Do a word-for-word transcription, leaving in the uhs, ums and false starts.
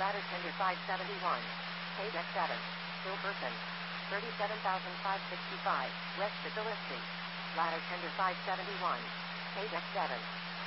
Ladder tender five seventy-one. Page X seven. Bill person. thirty-seven thousand five hundred sixty-five. West to Gillespie. Ladder tender five seventy-one. Page X seven.